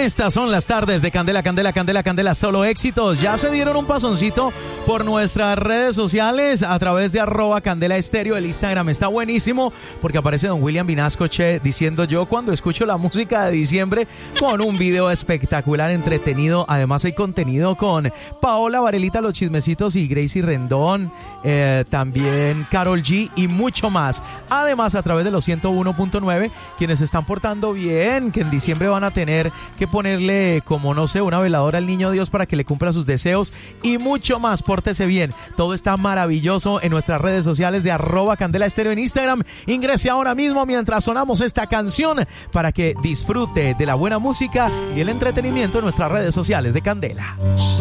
Estas son las tardes de Candela, Candela, Candela, Candela, solo éxitos. Ya se dieron un pasoncito por nuestras redes sociales a través de @CandelaEstéreo. El Instagram está buenísimo porque aparece don William Vinasco diciendo: yo cuando escucho la música de diciembre, con un video espectacular, entretenido. Además hay contenido con Paola Varelita, Los Chismecitos y Gracie Rendón, también Karol G y mucho más. Además, a través de los 101.9, quienes se están portando bien, que en diciembre van a tener que ponerle, como no sé, una veladora al niño Dios para que le cumpla sus deseos y mucho más. Pórtese bien. Todo está maravilloso en nuestras redes sociales de @CandelaEstéreo en Instagram. Ingrese ahora mismo mientras sonamos esta canción para que disfrute de la buena música y el entretenimiento en nuestras redes sociales de Candela.